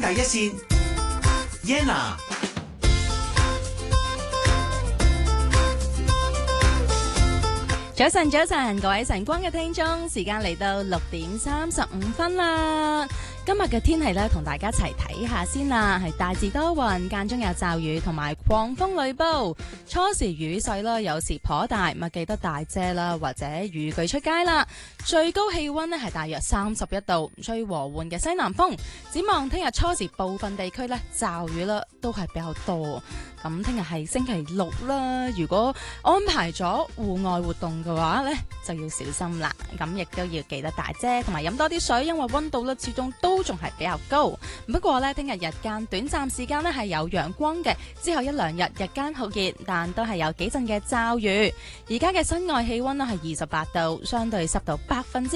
第一線 Yenna。 早晨，早晨，各位晨光嘅聽眾，時間嚟到6:35啦。今日嘅天氣咧，同大家一齊睇下先啦，係大致多雲，間中有驟雨同埋狂風雷暴，初時雨勢啦，有時頗大，咪記得帶遮啦，或者雨具出街啦。最高氣溫呢係大約31度，吹和緩嘅西南風。展望聽日初時部分地區呢，驟雨啦，都係比較多。咁聽日係星期六啦，如果安排咗戶外活動嘅話呢，就要小心啦。咁亦都要記得帶遮，同埋飲多啲水，因為溫度呢始終都仲係比較高。不過呢，聽日日間短暫時間呢係有陽光嘅，之後一兩日日間酷熱，但都係有幾陣嘅驟雨。而家嘅室外氣溫呢係28度，相對濕度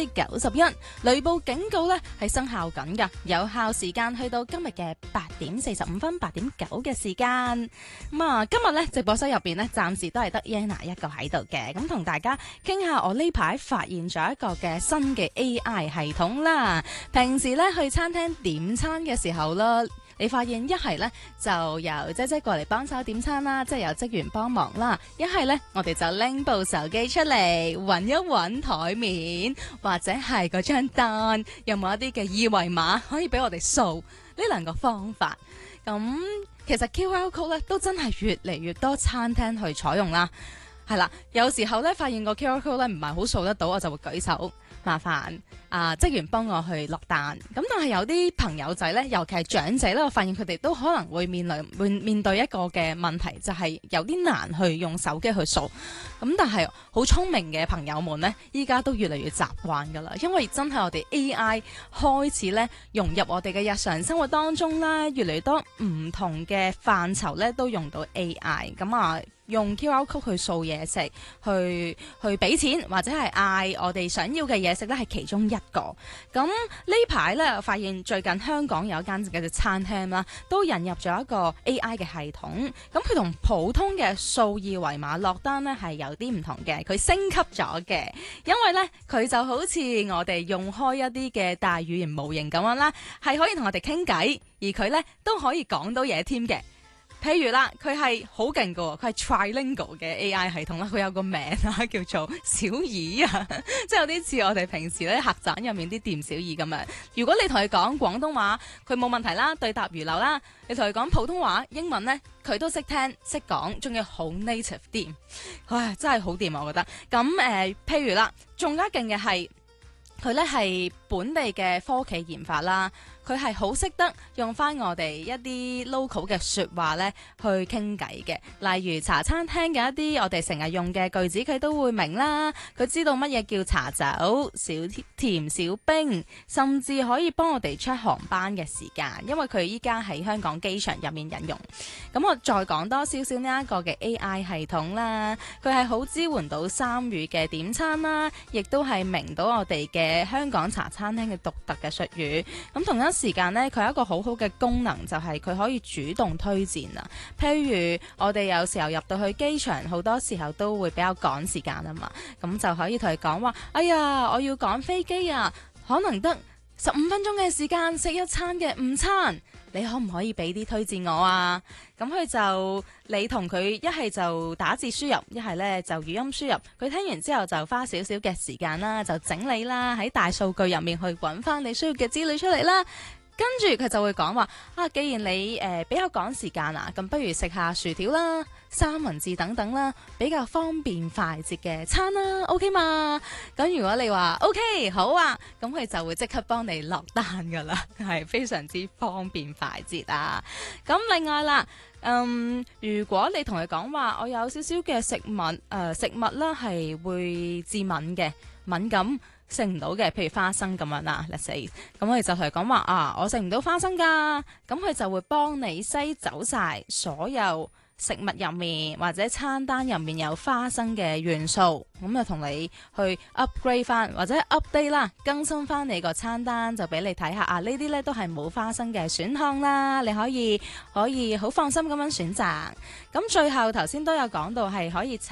91%，雷暴警告呢係生效緊㗎，有效時間去到今日嘅8:45分8:9嘅時間。咁啊，今日咧直播室入邊咧，暫時都係得 Yenna 一個喺度嘅，咁同大家傾下我呢排發現咗一個嘅新嘅 AI 系統啦。平時咧去餐廳點餐嘅時候啦，你發現一係咧就由姐姐過嚟幫手點餐啦，即係由職員幫忙啦；一係咧我哋就拎部手機出嚟揾一揾台面，或者係嗰張單有冇一啲嘅二維碼可以俾我哋掃，呢兩個方法。咁其實 QR code 咧都真係越嚟越多餐廳去採用啦，係啦，有時候咧發現個 QR code 咧唔係好掃得到，我就會舉手麻煩職員幫我去落單。咁但係有啲朋友仔咧，尤其係長者咧，我發現佢哋都可能會面對一個嘅問題，就係有啲難去用手機去掃。咁但係好聰明嘅朋友們呢，依家都越嚟越習慣噶啦，因為真係我哋 AI 開始咧融入我哋嘅日常生活當中啦，越嚟越多唔同嘅範疇咧都用到 AI。咁啊，用 QR code 去掃嘢食，去俾錢或者係嗌我哋想要嘅嘢食咧，係其中一個。咁呢排咧，我發現最近香港有一間嘅餐廳啦，都引入咗一個 AI 嘅系統。咁佢同普通嘅掃二維碼落單咧係有啲唔同嘅，佢升級咗嘅，因為咧佢就好似我哋用開一啲嘅大語言模型咁樣啦，係可以同我哋傾偈，而佢咧都可以講到嘢添嘅。譬如啦，佢係好勁㗎，佢係 trilingual 嘅 AI 系統啦，佢有個名啦，叫做小耳啊，即係有啲似我哋平時咧客棧入面啲店小二咁樣。如果你同佢講廣東話，佢冇問題啦，對答如流啦；你同佢講普通話、英文咧，佢都識聽識講，仲要好 native 啲，唉，真係好掂啊！我覺得。咁譬如啦，仲加勁嘅係佢咧係本地嘅科技研發啦。佢係好識得用翻我哋一啲 local 嘅說話咧去傾偈嘅，例如茶餐廳嘅一啲我哋成日用嘅句子，佢都會明啦。佢知道乜嘢叫茶走、少甜少冰，甚至可以幫我哋 check 航班嘅時間，因為佢依家喺香港機場入面引用。咁我再講多少少呢一個嘅 AI 系統啦，佢係好支援到三語嘅點餐啦，亦都係明到我哋嘅香港茶餐廳嘅獨特嘅術語。咁同一時間呢，佢有一個好好嘅功能，就係佢可以主動推薦啊。譬如我哋有時候入到去機場，好多時候都會比較趕時間啊嘛，咁就可以同佢講話：哎呀，我要趕飛機啊，可能得15分鐘嘅時間食一餐嘅午餐，你可唔可以俾啲推薦我啊？咁佢就你同佢一係就打字輸入，一係呢就語音輸入。佢聽完之後就花少少嘅時間啦，就整理啦，喺大數據入面去揾翻你需要嘅資料出嚟啦。跟住佢就會講話既然你比較趕時間啊，咁不如食下薯條啦、三文治等等啦，比較方便快捷嘅餐啦 ，OK 嘛？咁如果你話 OK 好啊，咁佢就會即刻幫你落單噶啦，係非常之方便快捷啊！咁另外啦，如果你同佢講話，我有少少嘅食物啦係會致敏嘅，敏感。食唔到嘅，譬如花生咁樣啦，let's say，咁我哋就同佢講話我食唔到花生噶，咁佢就會幫你篩走晒所有食物入面或者餐單入面有花生嘅元素，咁就同你去 upgrade 翻或者 update 啦，更新翻你個餐單，就俾你睇下呢啲呢都係冇花生嘅選項啦，你可以好放心咁樣選擇。咁最後頭先都有講到係可以